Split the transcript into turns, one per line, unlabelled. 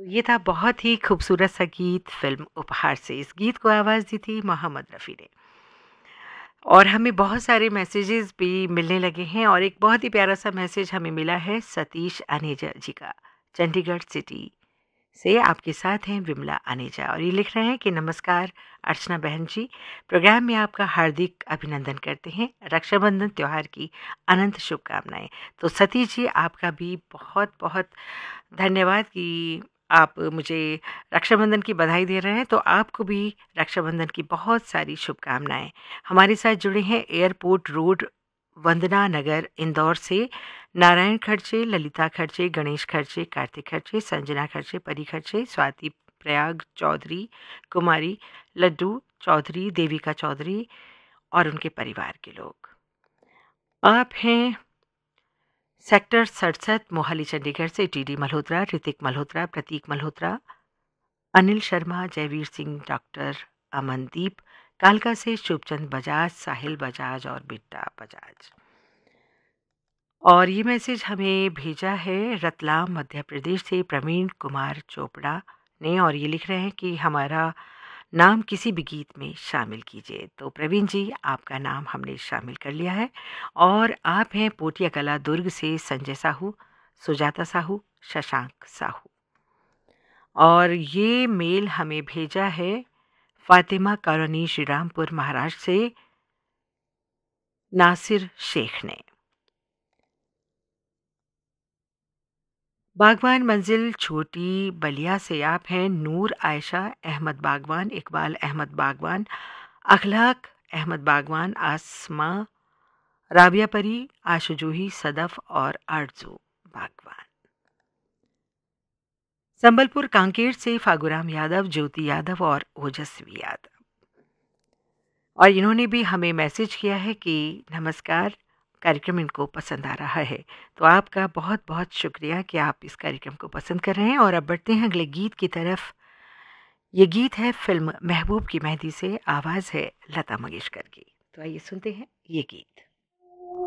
ये था बहुत ही खूबसूरत सा गीत फ़िल्म उपहार से। इस गीत को आवाज़ दी थी मोहम्मद रफ़ी ने। और हमें बहुत सारे मैसेजेस भी मिलने लगे हैं और एक बहुत ही प्यारा सा मैसेज हमें मिला है सतीश अनेजा जी का, चंडीगढ़ सिटी से। आपके साथ हैं विमला अनेजा और ये लिख रहे हैं कि नमस्कार अर्चना बहन जी, प्रोग्राम में आपका हार्दिक अभिनंदन करते हैं। रक्षाबंधन त्यौहार की अनंत शुभकामनाएं। तो सतीश जी, आपका भी बहुत बहुत धन्यवाद कि आप मुझे रक्षाबंधन की बधाई दे रहे हैं। तो आपको भी रक्षाबंधन की बहुत सारी शुभकामनाएं। हमारे साथ जुड़े हैं एयरपोर्ट रोड, वंदना नगर, इंदौर से नारायण खर्चे, ललिता खर्चे, गणेश खर्चे, कार्तिक खर्चे, संजना खर्चे, परी खर्चे, स्वाति प्रयाग चौधरी, कुमारी लड्डू चौधरी, देविका चौधरी और उनके परिवार के लोग। आप हैं सेक्टर 67 मोहाली चंडीगढ़ से टीडी मल्होत्रा, ऋतिक मल्होत्रा, प्रतीक मल्होत्रा, अनिल शर्मा, जयवीर सिंह, डॉक्टर अमनदीप, कालका से शुभचंद बजाज, साहिल बजाज और बिट्टा बजाज। और ये मैसेज हमें भेजा है रतलाम मध्य प्रदेश से प्रवीण कुमार चोपड़ा ने और ये लिख रहे हैं कि हमारा नाम किसी भी गीत में शामिल कीजिए। तो प्रवीण जी, आपका नाम हमने शामिल कर लिया है। और आप हैं पोटिया कला दुर्ग से संजय साहू, सुजाता साहू, शशांक साहू। और ये मेल हमें भेजा है फातिमा कॉलोनी श्रीरामपुर महाराष्ट्र से नासिर शेख ने। बागवान मंजिल छोटी बलिया से आप हैं नूर आयशा अहमद बागवान, इकबाल अहमद बागवान, अखलाक अहमद बागवान, आसमा राबिया परी, आशु जूही, सदफ और आरजू बागवान। संबलपुर कांकेर से फागुराम यादव, ज्योति यादव और ओजस्वी यादव। और इन्होंने भी हमें मैसेज किया है कि नमस्कार, कार्यक्रम इनको पसंद आ रहा है। तो आपका बहुत बहुत शुक्रिया कि आप इस कार्यक्रम को पसंद कर रहे हैं। और अब बढ़ते हैं अगले गीत की तरफ। ये गीत है फिल्म महबूब की मेहंदी से, आवाज़ है लता मंगेशकर की। तो आइए सुनते हैं ये गीत।